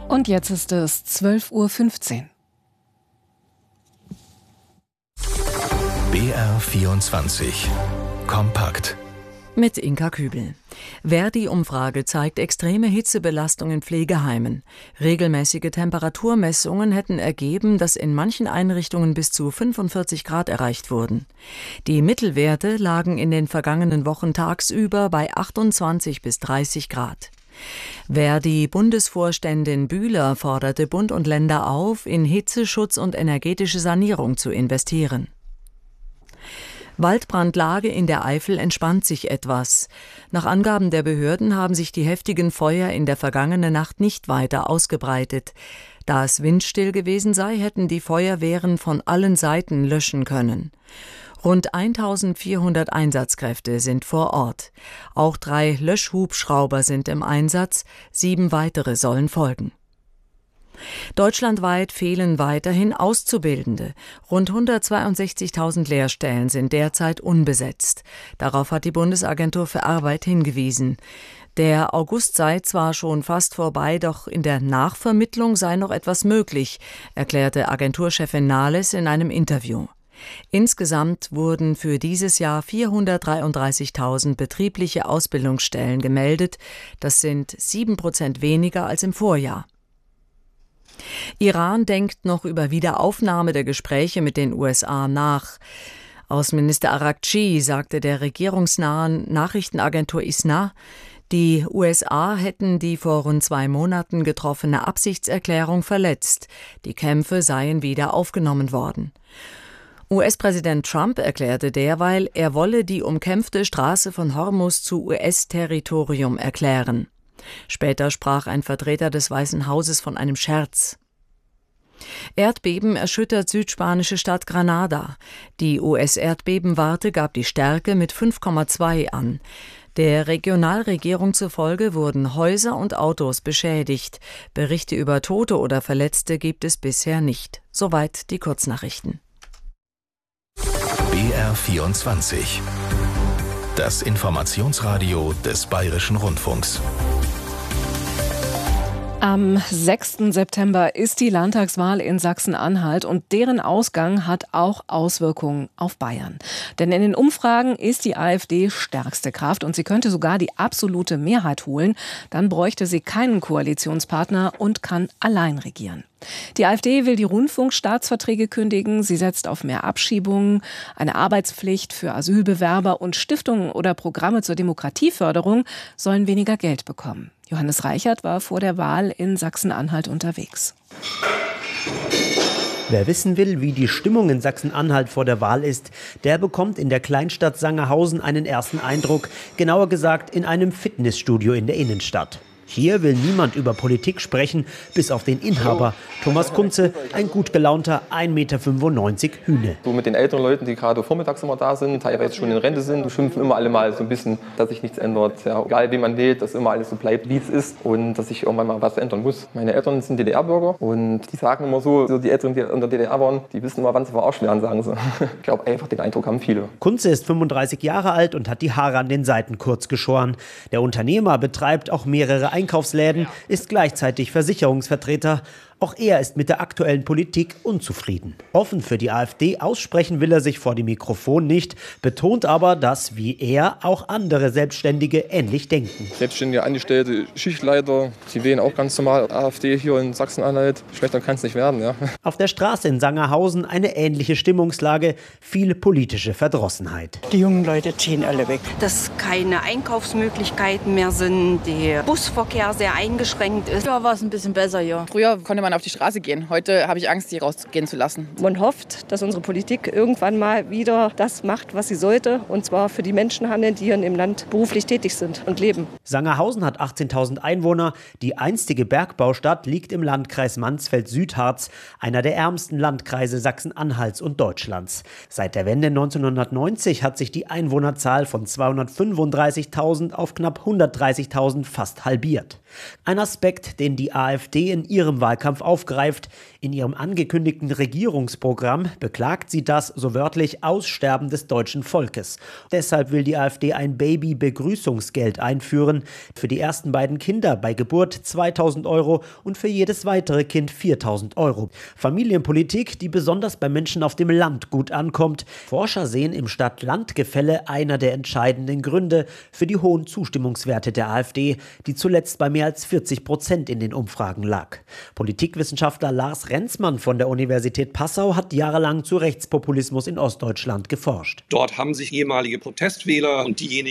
Und jetzt ist es 12:15 Uhr. BR24 Kompakt mit Inka Kübel. Verdi-Umfrage zeigt extreme Hitzebelastung in Pflegeheimen. Regelmäßige Temperaturmessungen hätten ergeben, dass in manchen Einrichtungen bis zu 45 Grad erreicht wurden. Die Mittelwerte lagen in den vergangenen Wochen tagsüber bei 28 bis 30 Grad. Verdi-Bundesvorständin Bühler forderte Bund und Länder auf, in Hitzeschutz und energetische Sanierung zu investieren. Waldbrandlage in der Eifel entspannt sich etwas. Nach Angaben der Behörden haben sich die heftigen Feuer in der vergangenen Nacht nicht weiter ausgebreitet. Da es windstill gewesen sei, hätten die Feuerwehren von allen Seiten löschen können. Rund 1400 Einsatzkräfte sind vor Ort. Auch 3 Löschhubschrauber sind im Einsatz, 7 weitere sollen folgen. Deutschlandweit fehlen weiterhin Auszubildende. Rund 162.000 Lehrstellen sind derzeit unbesetzt. Darauf hat die Bundesagentur für Arbeit hingewiesen. Der August sei zwar schon fast vorbei, doch in der Nachvermittlung sei noch etwas möglich, erklärte Agenturchefin Nahles in einem Interview. Insgesamt wurden für dieses Jahr 433.000 betriebliche Ausbildungsstellen gemeldet. Das sind 7% weniger als im Vorjahr. Iran denkt noch über Wiederaufnahme der Gespräche mit den USA nach. Außenminister Araghchi sagte der regierungsnahen Nachrichtenagentur ISNA, die USA hätten die vor rund 2 Monaten getroffene Absichtserklärung verletzt. Die Kämpfe seien wieder aufgenommen worden. US-Präsident Trump erklärte derweil, er wolle die umkämpfte Straße von Hormuz zu US-Territorium erklären. Später sprach ein Vertreter des Weißen Hauses von einem Scherz. Erdbeben erschüttert südspanische Stadt Granada. Die US-Erdbebenwarte gab die Stärke mit 5,2 an. Der Regionalregierung zufolge wurden Häuser und Autos beschädigt. Berichte über Tote oder Verletzte gibt es bisher nicht. Soweit die Kurznachrichten. BR24 Das Informationsradio des Bayerischen Rundfunks. Am 6. September ist die Landtagswahl in Sachsen-Anhalt und deren Ausgang hat auch Auswirkungen auf Bayern. Denn in den Umfragen ist die AfD stärkste Kraft und sie könnte sogar die absolute Mehrheit holen. Dann bräuchte sie keinen Koalitionspartner und kann allein regieren. Die AfD will die Rundfunkstaatsverträge kündigen. Sie setzt auf mehr Abschiebungen, eine Arbeitspflicht für Asylbewerber und Stiftungen oder Programme zur Demokratieförderung sollen weniger Geld bekommen. Johannes Reichert war vor der Wahl in Sachsen-Anhalt unterwegs. Wer wissen will, wie die Stimmung in Sachsen-Anhalt vor der Wahl ist, der bekommt in der Kleinstadt Sangerhausen einen ersten Eindruck, genauer gesagt in einem Fitnessstudio in der Innenstadt. Hier will niemand über Politik sprechen, bis auf den Inhaber, Thomas Kunze, ein gut gelaunter 1,95 Meter Hühne. So mit den älteren Leuten, die gerade vormittags immer da sind, teilweise schon in Rente sind, die schimpfen immer alle mal so ein bisschen, dass sich nichts ändert. Ja, egal wen man wählt, dass immer alles so bleibt, wie es ist und dass sich irgendwann mal was ändern muss. Meine Eltern sind DDR-Bürger und die sagen immer so die Älteren, die in der DDR waren, die wissen immer, wann sie verarscht werden, sagen sie. Ich glaube einfach, den Eindruck haben viele. Kunze ist 35 Jahre alt und hat die Haare an den Seiten kurz geschoren. Der Unternehmer betreibt auch mehrere Einkaufsläden, ist gleichzeitig Versicherungsvertreter. Auch er ist mit der aktuellen Politik unzufrieden. Offen für die AfD aussprechen will er sich vor dem Mikrofon nicht, betont aber, dass wie er auch andere Selbstständige ähnlich denken. Selbstständige Angestellte, Schichtleiter, sie wählen auch ganz normal AfD hier in Sachsen-Anhalt. Schlechter kann es nicht werden, ja. Auf der Straße in Sangerhausen eine ähnliche Stimmungslage, viel politische Verdrossenheit. Die jungen Leute ziehen alle weg. Dass keine Einkaufsmöglichkeiten mehr sind, der Busverkehr sehr eingeschränkt ist. Ja, war es ein bisschen besser hier. Früher konnte man auf die Straße gehen. Heute habe ich Angst, die rausgehen zu lassen. Man hofft, dass unsere Politik irgendwann mal wieder das macht, was sie sollte. Und zwar für die Menschen handeln, die hier im Land beruflich tätig sind und leben. Sangerhausen hat 18.000 Einwohner. Die einstige Bergbaustadt liegt im Landkreis Mansfeld-Südharz, einer der ärmsten Landkreise Sachsen-Anhalts und Deutschlands. Seit der Wende 1990 hat sich die Einwohnerzahl von 235.000 auf knapp 130.000 fast halbiert. Ein Aspekt, den die AfD in ihrem Wahlkampf aufgreift. In ihrem angekündigten Regierungsprogramm beklagt sie das, so wörtlich, Aussterben des deutschen Volkes. Deshalb will die AfD ein Baby-Begrüßungsgeld einführen. Für die ersten beiden Kinder bei Geburt 2.000 € und für jedes weitere Kind 4.000 €. Familienpolitik, die besonders bei Menschen auf dem Land gut ankommt. Forscher sehen im Stadt-Land-Gefälle einer der entscheidenden Gründe für die hohen Zustimmungswerte der AfD, die zuletzt bei mehr als 40% in den Umfragen lag. Politikwissenschaftler Lars Renzmann von der Universität Passau hat jahrelang zu Rechtspopulismus in Ostdeutschland geforscht. Dort haben sich ehemalige Protestwähler und diejenigen,